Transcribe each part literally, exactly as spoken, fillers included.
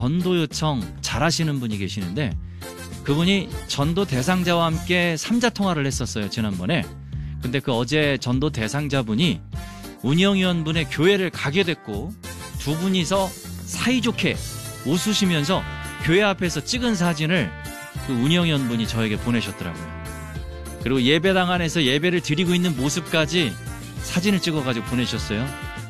전도 요청 잘하시는 분이 계시는데 그분이 전도 대상자와 함께 삼자 통화를 했었어요, 지난번에. 근데 그 어제 전도 대상자분이 운영위원분의 교회를 가게 됐고 두 분이서 사이좋게 웃으시면서 교회 앞에서 찍은 사진을 그 운영위원분이 저에게 보내셨더라고요. 그리고 예배당 안에서 예배를 드리고 있는 모습까지 사진을 찍어가지고 보내셨어요.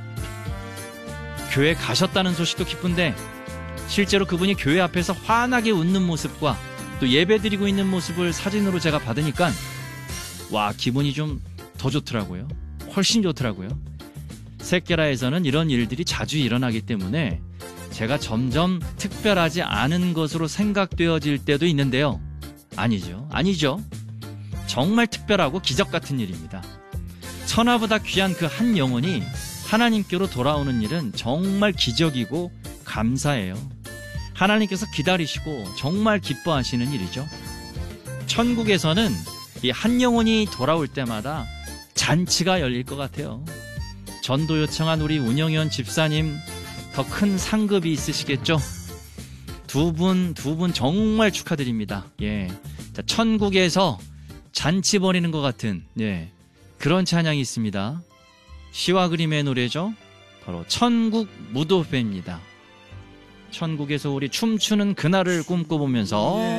교회 가셨다는 소식도 기쁜데 실제로 그분이 교회 앞에서 환하게 웃는 모습과 또 예배 드리고 있는 모습을 사진으로 제가 받으니까 와, 기분이 좀 더 좋더라고요. 훨씬 좋더라고요. 새끼라에서는 이런 일들이 자주 일어나기 때문에 제가 점점 특별하지 않은 것으로 생각되어질 때도 있는데요. 아니죠. 아니죠. 정말 특별하고 기적 같은 일입니다. 천하보다 귀한 그 한 영혼이 하나님께로 돌아오는 일은 정말 기적이고 감사해요. 하나님께서 기다리시고 정말 기뻐하시는 일이죠. 천국에서는 이 한 영혼이 돌아올 때마다 잔치가 열릴 것 같아요. 전도 요청한 우리 운영위원 집사님 더 큰 상급이 있으시겠죠? 두 분, 두 분 정말 축하드립니다. 예. 자, 천국에서 잔치 벌이는 것 같은, 예. 그런 찬양이 있습니다. 시와 그림의 노래죠. 바로 천국 무도회입니다. 천국에서 우리 춤추는 그날을 꿈꿔보면서